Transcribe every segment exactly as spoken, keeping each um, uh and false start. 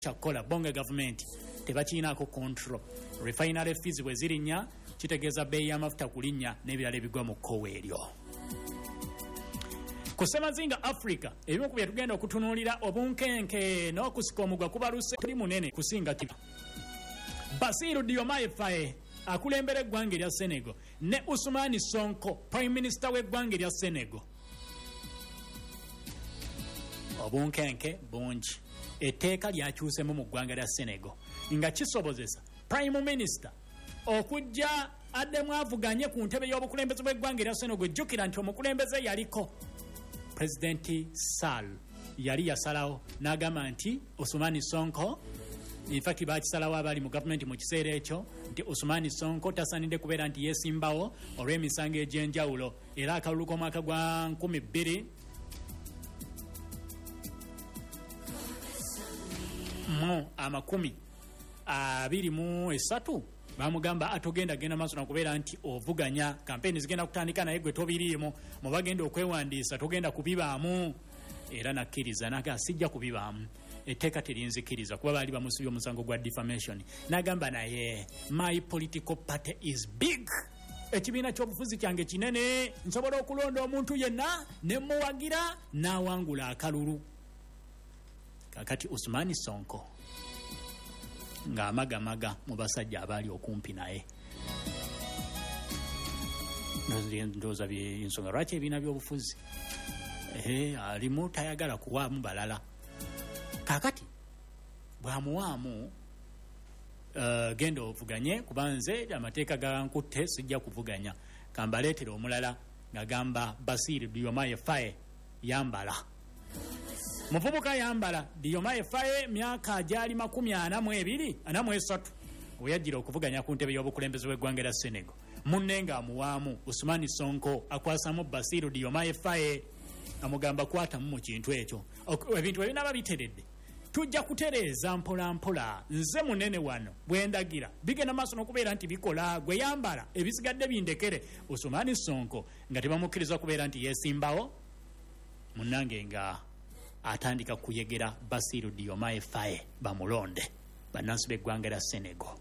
chakola bonga government tebakiinako control. Refinery fees bwe zirinya kitegeeza bei y'amafuta kulinnya n'ebirala ebigwa mu kkowe eryo. Kusemazinga Africa ebimu ku bye tugenda okutunuulira obunkenke n'okusika omugwa kubaluse tuli munene kusinga kiba. Basiru Diomaye Faye akulembera eggwanga erya Senegal ne Ousmane Sonko prime minister w'eggwanga erya Senegal. Obunkenke bungi. Etteeka lyakyusemu mu ggwanga lya Senegal nga kisobozesa prime minister okujja addemu avuganye ku ntebe y'obukulembeze bw'eggwanga erya Senegal. Jjukira nti omukulembeze yaliko President Sall yali yasalawo n'agamba nti Ousmane Sonko, in fact baakisalawo abali mu gavumenti mu kiseera ekyo nti Ousmane Sonko tasaanidde kubeera nti yeesimbawo olw'emisango egy'enjawulo, era akalulu k'omwaka gwa nkumi bbiri mu amakumi abiri mu esatu bamugamba atogenda genda maaso nakubeera nti ovuganya kampeni zigenda kutandika naye gwe tobiriimu mu bagenda okwewandiisa togenda kubibaamu, era nakkiriza naga sijja kubibaamu. Etteeka terinzikiriza kuba baali bamusibye omusango gwa defamation. Nagamba naye my political party is big, ekibiina ky'obufuzi kyange kinene, nsobola okulonda omuntu yenna ne muwagira n'awangula akalulu. Kakati Ousmane Sonko ng'amagamaga mu basajja abaali okumpi naye. Ndowooza byensonga lwaki ebiina by'obufuzi eh alimu tayagala kuwaamu balala. Kakati bwamuwaamu uh, genda ovuganye kubanze amateeka gankutte sijja kuvuganya, kambaleetera omulala ng'agamba Basiru Diomaye Faye yambala. Muvubuka yambala Diomaye Faye myaka gyali makumi ana mu ebiri ana mu esatu we yajjira okuvuganya ku ntebe y'obukulembeze bw'eggwanga lya Senegal. Munne ng'amuwaamu Ousmane Sonko akwasamu Basiru Diomaye Faye amugamba kwatamu mu kintu ekyo. Ebintu ebinaba biteredde tujja kutereeza mpola mpola, nze munene wano bwendagira bigenda maaso n'okubeera nti bikola, gwe yambala ebisigadde bindekere. Ousmane Sonko nga tebamukkiriza kubeera nti yeesimbawo, munnange nga atandika kuyegera Basiru Diomaye Faye bamulonde bannansi b'eggwanga lya Senegal.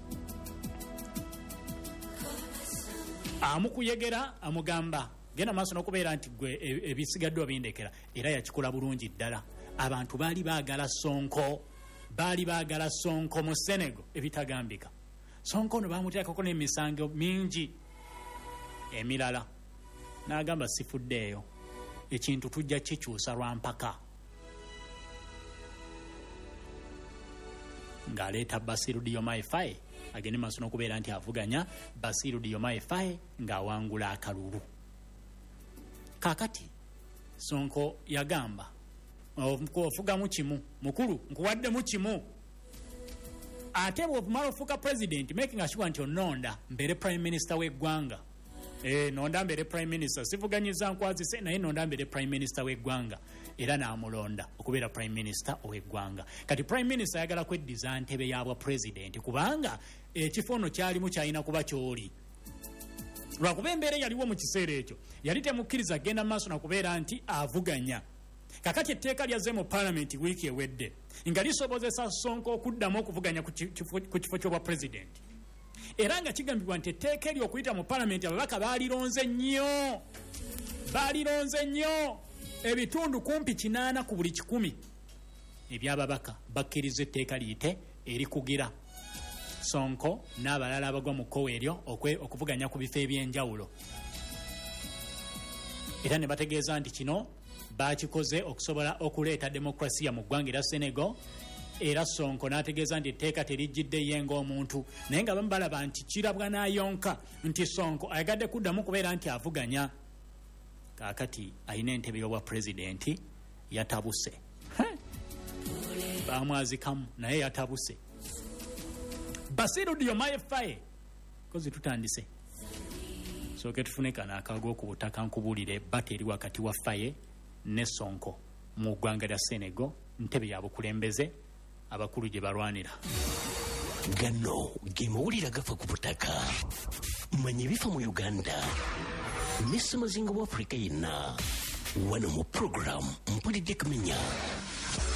Amukuyegera amugamba genda maaso n'okubeera nti gwe ebisigadde obindekera, era yakikola bulungi ddala. Abantu baali baagala Sonko, baali baagala Sonko mu Senegal ebitagambika. Sonko no bamuteekako n'emisango mingi emirala, n'agamba sifuddeeyo, ekintu tujja kikyusa lwa mpaka. Ng'aleeta Basiru Diomaye Faye agende maaso n'okubeera nti avuganya Basiru Diomaye Faye ng'awangula akalulu. Kakati Sonko yagamba ofugamu kimu mukulu nkuwaddemu kimu, ate bw'omala ofuuka president making sure nti ononda mbere prime minister w'eggwanga. Eh, nonda mbere prime minister sivuganyiza nkwazise naye nonda mbere prime minister w'eggwanga, era n'amulonda okubeera prime minister ow'eggwanga. Kati prime minister ayagala kweddiza ntebe y'abwa president kubanga ekifono kyalimu kyalina kuba kyoli. Lwakuba embeera yaliwo mu kiseera ekyo yali temukkiriza genda maaso nakubeera nti avuganya. Kakati etteeka lyazze mu parliament wiiki ewedde nga lisobozesa Sonko okuddamu okuvuganya ku kifo ky'obwa president, era nga kigambibwa nti etteeka eryo okuyita mu parliament ababaka baalironze nnyo, baalironze nnyo ebitundu kumpi kinaana ku buli kikumi ebyababaka bakkiriza etteeka liyite erikugira Sonko n'abalala abagwa mu kkowe eryo okuvuganya ku bifo eby'enjawulo. Era ne bategeeza nti kino baakikoze okusobola okuleeta demokrasiya mu ggwanga erya Senegal, era Sonko n'ategeeza nti etteeka terijjidde ye ng'omuntu, naye nga bamu balaba nti kirabwa n'ayonka nti Sonko ayagadde kuddamu kubeera nti avuganya. Kaakati alina entebe y'obwa pulezidenti yatabuse, bamwazikamu naye yatabuse. Basiru Diomaye Faye kozi tutandise soke tufune kana akago ku butaka nkubulire bateri wakati wa Faye ne Sonko mu ggwanga lya Senegal ntebe yabukulembeze abakulu gye balwanira. Gano gemawulira gafa ku butaka manye bifa mu Uganda ne Semazinga wa Afrika yenna wano mu program mpulidde kumenya